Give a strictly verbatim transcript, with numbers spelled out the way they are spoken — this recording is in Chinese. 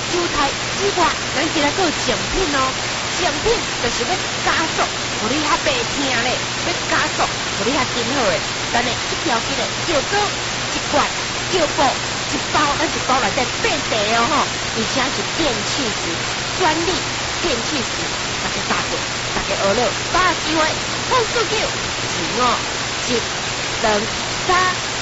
韭菜、紫瓜，咱今仔个有奖品哦。奖品就是要加速，互你较袂听咧，要加速，互你较真好诶。咱诶一条筋诶药膏一罐，药布一包，咱一包内底变茶哦吼，而且是电气石专利电气石，大家答对，大家学了，把握机会，好数九，四五一两三。